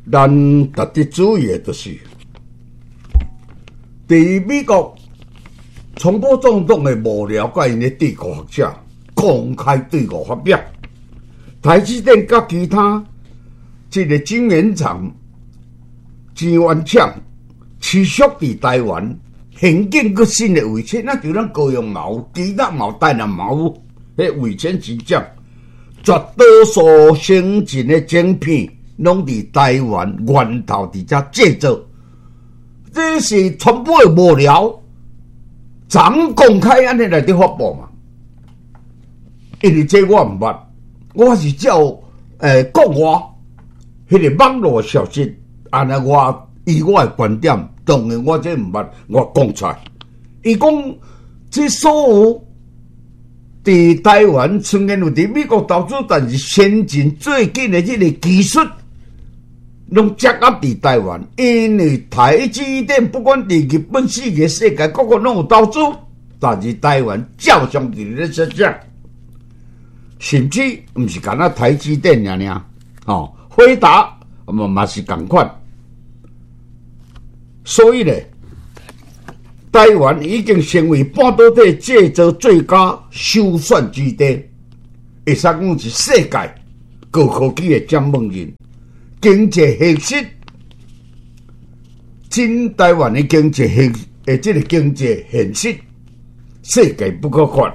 咱特别注意的就是，伫美国川普总统的幕僚甲因的帝国学者公开对我发表，台积电甲其他这个晶圆厂、晶圆厂持续伫台湾现建个新的卫星，那就咱高雄毛、其他毛、台南毛，迄卫星真正绝大多数先进的晶片。拢伫台湾源头伫遮制造，这是全部的幕僚，昨公开安尼来伫发布嘛？因为这我毋捌，我是照国外迄个网络消息，安尼我以我的观点，当然我这毋捌，我讲出来。伊讲这所有伫台湾虽然有伫美国投资，但是先进最近的这个技术。拢接压伫台湾，因为台积电不管伫日本、世界各国拢有投资，但是台湾照常伫咧设置，甚至毋是干那台积电尔，辉达嘛是共款。所以咧，台湾已经成为半导体制造最佳首选之地，会使讲是世界高科技的展望人。经济现实，真台湾的经济这个经济现实，世界不可看。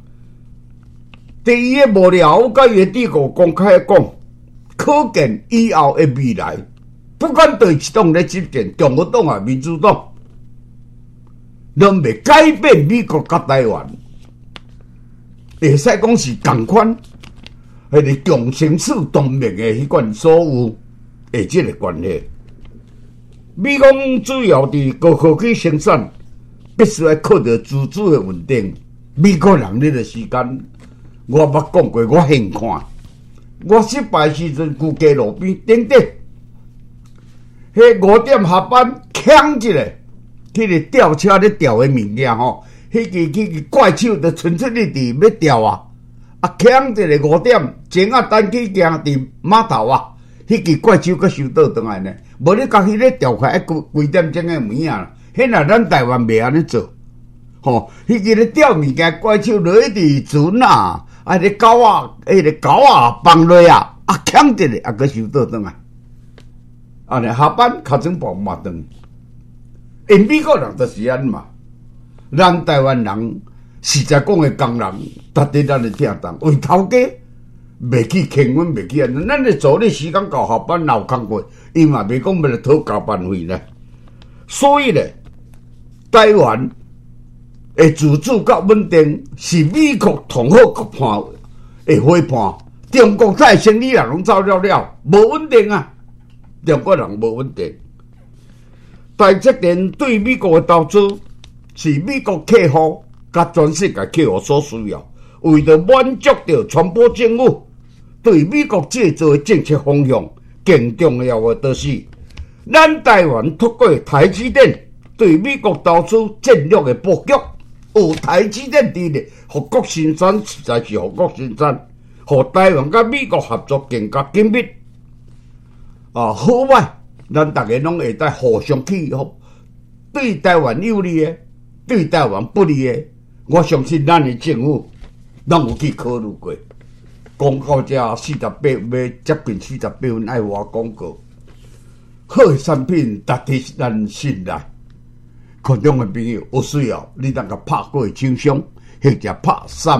第一个幕僚甲伊帝国公开讲，可见以后的未来，不管对一党咧执政，共和党啊、民主党，拢未改变美国甲台湾，会使讲是共款，迄个共生死同命的迄款所有。诶，这个关系，美国主要伫高科技生产，必须要靠着自主的稳定。美国人迄个时间，我捌讲过，我现看，我失败时阵，旧街路边顶顶，迄5点下班，抢一个，迄个吊车咧吊的物件吼，迄个怪手就伸出去伫要吊啊，抢一个5点，前啊单去行伫码头啊。迄支怪手阁收倒转来呢，无你家己咧调开几点钟的门啊？迄若咱台湾袂安尼做，迄支咧吊物件怪手落去伫船啊，咧狗啊，迄个狗啊放落啊，抢一个阁收倒转来。安尼下班脚床铺抹断，因美国人就是安嘛，咱台湾人实在讲的工人，逐日咱咧听当为头家。袂去轻阮，袂去安尼，咱咧做咧时间到下班闹工过，伊嘛袂讲要来讨加班费咧。所以咧，台湾的自主甲稳定是美国同好各判的伙伴。中国太生理人拢走了，无稳定啊！中国人无稳定。台积电对美国的投资是美国客户甲全世界客户所需要，为了满足着传播政府。对美国制造的政策方向，更重要的就是咱台湾透过台积电对美国投资战略的布局，有台积电伫咧，互国生产实在是互国生产，互台湾甲美国合作更加紧密。好歹咱大家拢会在互相去对台湾有利的，对台湾不利的，我相信咱的政府拢有去考虑过。广告这48要接近48分爱画广告，好的产品值得咱信赖。群众的朋友有需要，你当甲拍过的厂商，或者拍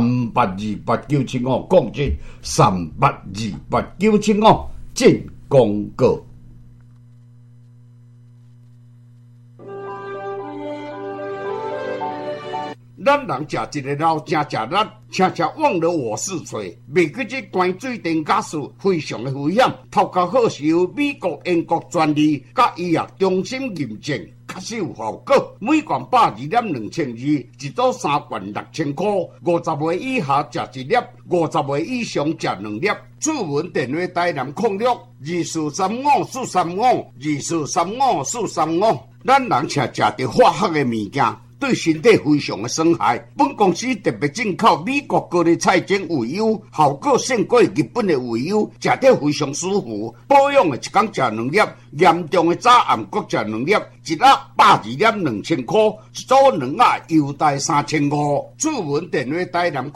382895讲真382895进广告。咱人食一个老正食力，常常忘了我是谁。袂记这关水电假使非常的危险，头壳好是由美国、英国专利甲医药中心认证，确实有效果。每罐120.2元，一组3罐6000块。50岁以下食一粒，50岁以上食2粒。主文电话台南062435435224354352。咱人常食着化学的物件。 对身体非常的伤害。本公司特别进口美国高丽菜精鱼油，效果胜过日本的鱼油，食得非常舒服。保养的一天食2粒，严重的早暗各食2粒，一盒102粒2000块，一组2盒优待3500。主文电话台南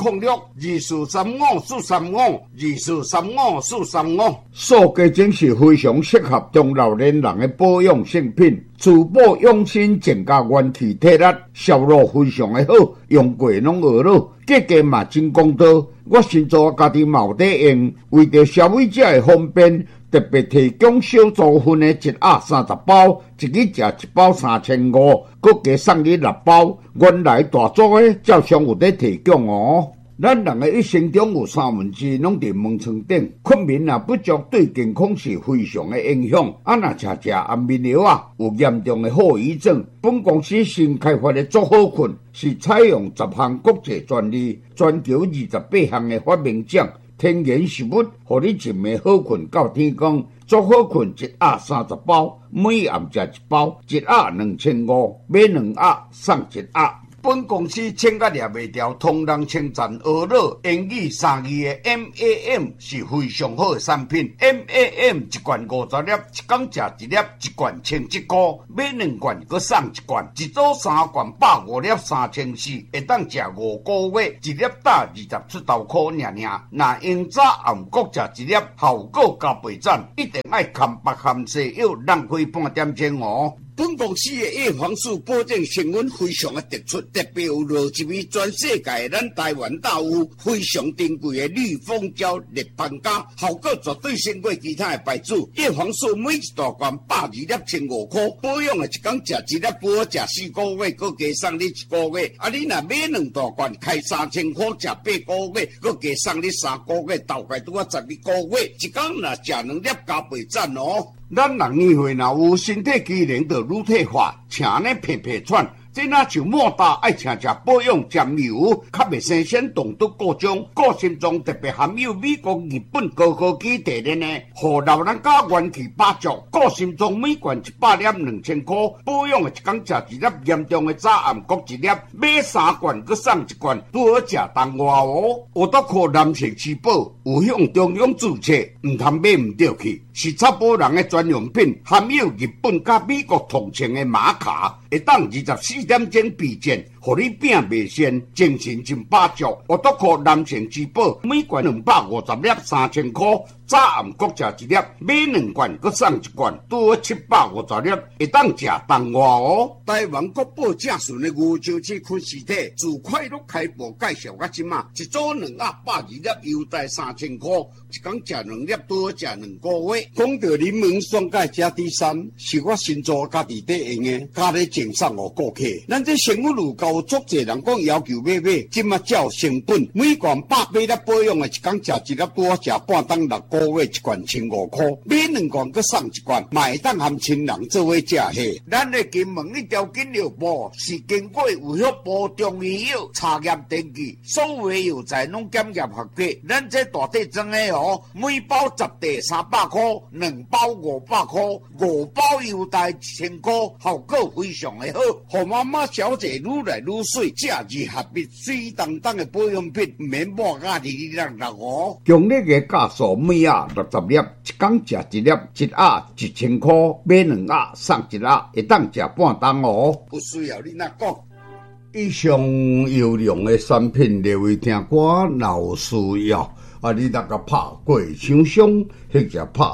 06243543522435435435。塑胶精是非常适合中老年人的保养性品。珠宝用心，增加元气体力，销路非常的好，用过拢学了，价格嘛真公道。我先做家己嘛有在用，为着消费者的方便，特别提供小组分的1盒30包，一日食1包3500，佮加送你6包。原来大组的照常有在提供哦。咱人的一生中有2/3拢伫门床顶，困眠也不足，对健康是非常的影响。若食安眠药有严重的后遗症。本公司新开发的足好困，是采用10项国际专利，全球28项的发明奖，天然食物，互你一暝好困到天光。足好困1盒30包，每暗食1包，1盒2500，买2盒送1盒。本公司请甲掠袂掉，同人称赞学乐英语3字的 MAM 是非常好的产品。MAM 一罐50粒，一天食1粒，一罐1100块，买2罐佮送1罐，一组3罐150粒3400，会当食5个月，一粒打20出头块尔尔。若用早暗各食1粒，效果加倍赞，一定爱含白含西药，浪费半点钟哦。本公司的叶黄素保证成分非常的突出，特别有落一味全世界咱台湾大有非常珍贵的绿蜂胶立邦胶，效果绝对胜过其他的牌子。叶黄素每一大罐120粒1500块，保养的一天食1粒，不好食4个月，佮加送你1个月。你若买2大罐，开3000块，食8个月，佮加送你3个月，大概拄啊12个月。一天若食2粒，加倍赞哦。咱人年岁若有身体机能就愈退化，请呢皮皮喘，这若像莫大爱请食保养沾油，较袂生鲜冻毒各种，个性中特别含有美国、日本高科技提炼的，互老人家元气百足。个性中每罐100粒2000块，保养的一天食1粒，严重的早暗各1粒，买3罐佮送1罐，拄好食当外哦。我都靠男性吃饱，有向中央注册，唔通买唔对去。是查甫人的专用品，含有日本甲美国同情的玛卡，会当24点钟避震，互你病袂先，精神真百足。我都靠男性之宝，每罐250粒3000块，早暗各食1粒，买2罐佮送1罐，拄好750粒，会当食当外哦。台湾国宝正顺的牛樟芝昆实体，自快乐开播介绍到即马，一组2盒120粒，优待3000块，一天食2粒，拄好食2个月。讲到柠檬酸钙加 D3，是我新做家己在用的，加咧赠送给顾客。咱这成分有够足侪人讲要求买，即马照成本，每罐100粒保养的，一天食1粒，拄好食半当6个月，一罐1500块，买2罐佮送1罐，嘛会当含亲人做伙食下。咱的金门一条金牛部是经过有效部中医药查验登记，所有药材拢检验合格。咱这大体装的哦，每包10袋300块。2包500块，5包优待1000块，效果非常的好。互妈妈小姐愈来愈水，这二合一水当当的保养品，唔免抹甲2哦。强烈的价数，每盒60粒，一天食1粒，一盒1000块，买2盒送1盒，会当食半当哦。不需要你那讲。以上有量的产品，列为听歌若需要。你那个拍过厂商，或者拍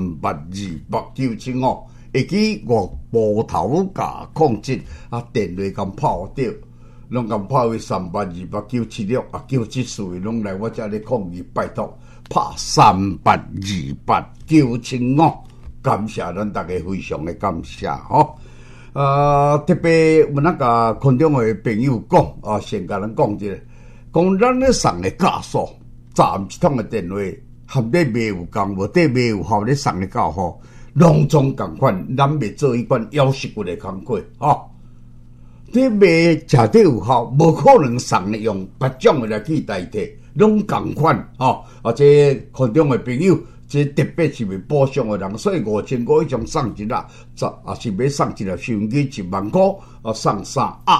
3828975，会记我无头价控制电话咁泡掉，拢咁泡为3828976叫这数拢来我这里抗议，拜托拍3828975，感谢咱大家非常的感谢吼。特别我那个群众的朋友讲先甲咱讲一下，讲咱咧送的价数。3一通的电话，含你卖有共无？对卖有效，你送的较好，拢总共款，咱袂做一款夭寿骨的工课吼。你卖食得有效，无可能送的用别种的来去代替，拢共款吼。这群众的朋友，这特别是为保障的人，所以5000块以上送1盒，是要送1盒收音机1万块，送3盒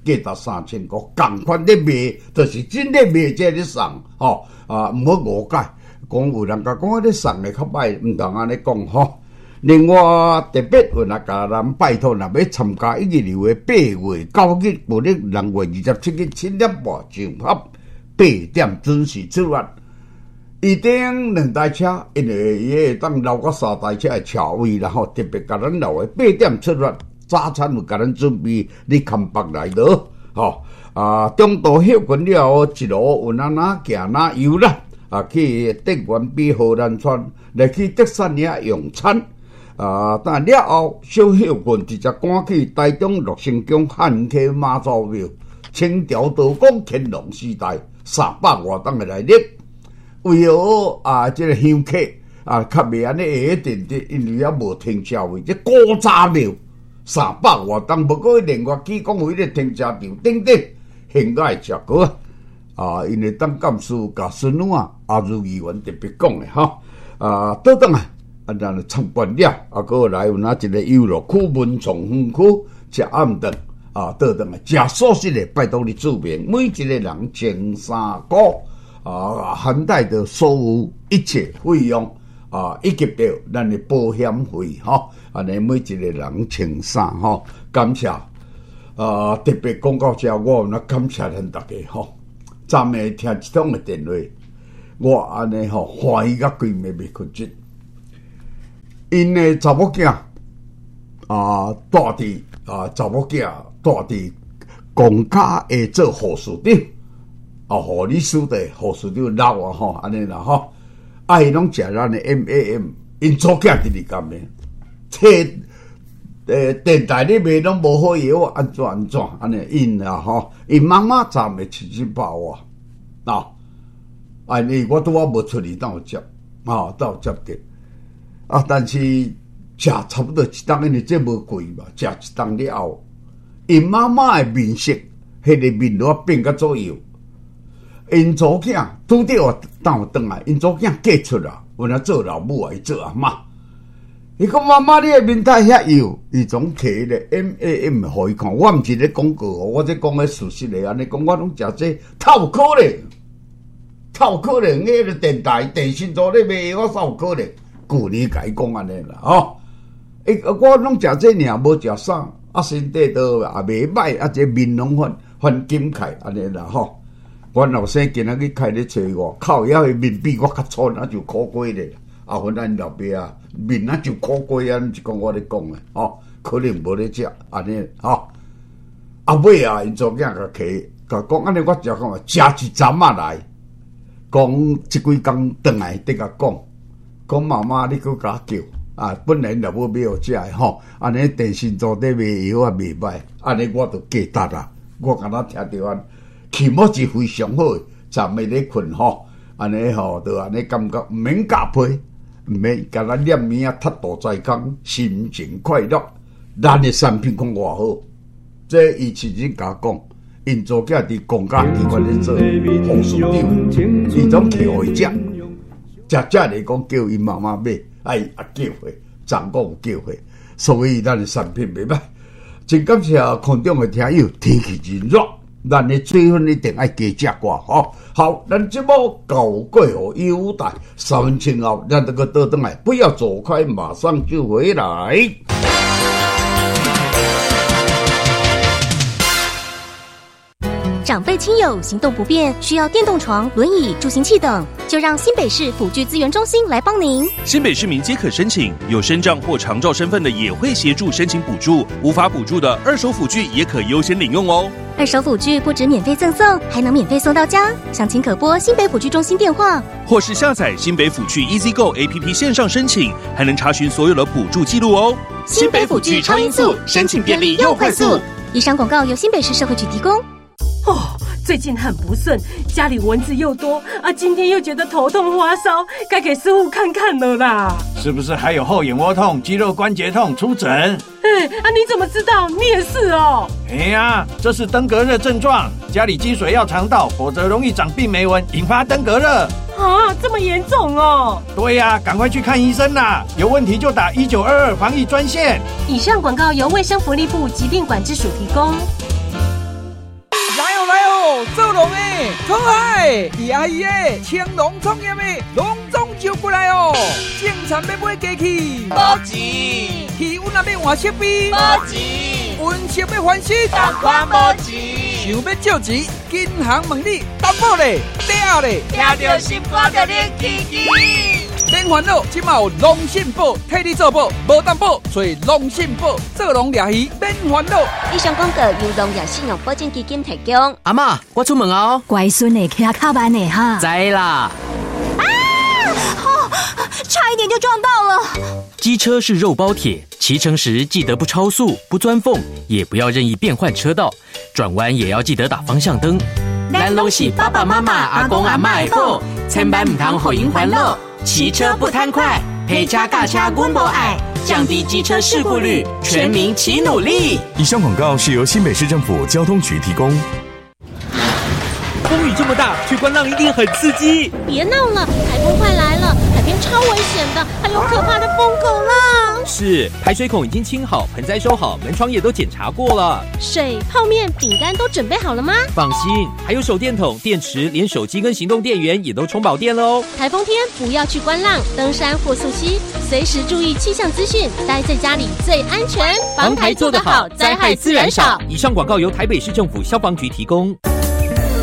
价值3000块，同款咧卖，就是真咧卖这咧送吼唔好误解。讲有人甲讲咧送的较歹，唔当安尼讲吼。另外特别有人甲人拜托，若要参加1日游的8月9日，无咧2月27日7点半集合8点准时出发。一定2台车，因为伊会当留个3台车的车位啦吼，特别甲咱留的8点出发，早餐有甲咱准备，你看北来倒吼中途休困了后，一路有哪行哪游啦，去德源比荷兰村来去德山遐用餐。但了后小休困，直接赶去台中乐成宫汉溪妈祖庙，清朝道光乾隆时代300多档的来历。为了这个香客较袂安尼下电梯，因为遐无停车位，这古早庙300多档，不过另外几公位咧停车场顶顶，现在食过因为当干事甲孙女阿如议员特别讲的哈倒转咱参观了过来有一个游乐区文创园区吃暗顿倒转吃素食的，拜托你注明，每一个人1300块含带的所有一切费用以及到咱的保险费安尼每一个人1300吼，感谢特别讲到这，我有感谢咱大家昨暝听一通的电话，我安尼欢喜甲规暝袂困觉。因的查某囝住伫查某囝住伫公家会做护士长护理师的护士长老安尼啦伊拢食咱的 MAM， 因祖囝伫哩干的，电台里面拢无好药安怎安尼因因妈妈昨暝7饱我我拄无出去当有接当有接的但是食差不多一档，因为这无贵嘛，食一档了后，因妈妈的面色，迄个面络变甲左右。因祖囝拄着当有转来，因祖囝嫁出啦，有那做老母伊做阿妈。伊讲妈妈，你的面态遐油，伊总摕咧 MAM 互伊看，我毋是咧广告我这讲的事实的，安尼讲我拢食这，透有可能，迄个电台、电信组咧卖，我啥有可能？旧年甲伊讲安尼啦我拢食这尔，无食啥身体都也袂歹，这面拢翻金块安尼啦阮老生今仔日开咧找我，靠遐个面比我较粗，那就苦过咧。阮咱老爸面那就苦过是讲我咧讲诶可能无咧食安尼尾因做囝甲讲安尼，我只讲食一针来，讲一几工转来得甲讲妈妈，你搁甲叫本来若无要食诶安尼电信组咧卖药袂歹，安尼我就加值啦。我敢若听着气氛是非常好，昨暝咧困安尼就安尼感觉，毋免加配，毋免甲咱念名踢大在工，心情快乐。咱的产品讲偌好，这伊亲自甲讲，因做囝伫公家机关咧做护士长，伊总摕互伊食嚟讲叫因妈妈买，叫回，长讲有叫回，所以咱的产品袂歹。真感谢空中的听友，天气真热。咱的水分一定爱加食寡好，咱节目到过后优待3分钟后，咱这个倒转来，不要走开，马上就回来。 长辈亲友行动不便，需要电动床、轮椅、助行器等，就让新北市辅具资源中心来帮您。 新北市民皆可申请，有身障或长照身份的也会协助申请补助，无法补助的二手辅具也可优先领用哦。 二手辅具不止免费赠送，还能免费送到家。详情可拨新北辅具中心电话， 或是下载新北辅具 EasyGo APP 线上申请，还能查询所有的补助记录哦。 新北辅具超音速，申请便利又快速。以上广告由新北市社会局提供。 最近很不顺，家里蚊子又多今天又觉得头痛发烧，该给师傅看看了啦。 是不是还有后眼窝痛、肌肉关节痛？出诊。 你怎么知道？你也是哦。 这是登革热症状，家里积水要肠道，否则容易长病媒蚊，引发登革热。 这么严重哦？ 对呀，赶快去看医生啦！有问题就打1922防疫专线。 以上广告由卫生福利部疾病管制署提供。 龙诶，可爱，伊阿姨诶，青龙创业诶，隆重招过来哦！正常要买机器， 无钱； 气温也要换设备， 无钱； 温室要翻新， 同款无钱。 想要借钱，银行问你担保咧，嗲咧， 听到心肝就冷起起。 免烦恼，即马有龙信宝替你做保，无担保，找龙信宝做龙掠鱼，免烦恼。 以上广告由农业信用保证基金提供。 阿嬷，我出门哦。 乖孙的骑较慢的哈。 知啦。 差一点就撞到了。 机车是肉包铁，骑乘时记得不超速、不钻缝，也不要任意变换车道，转弯也要记得打方向灯。咱拢是爸爸妈妈、阿公阿嬷的宝，千万唔通互因烦恼。骑车不贪快，陪车驾车阮无爱，降低机车事故率，全民齐努力。 以上广告是由新北市政府交通局提供。 风雨这么大，去观浪一定很刺激。 别闹了，台风快来了，海边超危险的，还有可怕的疯狗浪。 是，排水孔已经清好，盆栽收好，门窗也都检查过了。 水、泡面、饼干都准备好了吗？ 放心，还有手电筒、电池，连手机跟行动电源也都充饱电了哦。 台风天不要去观浪、登山或溯溪，随时注意气象资讯，待在家里最安全。 防台做得好，灾害自然少。以上广告由台北市政府消防局提供。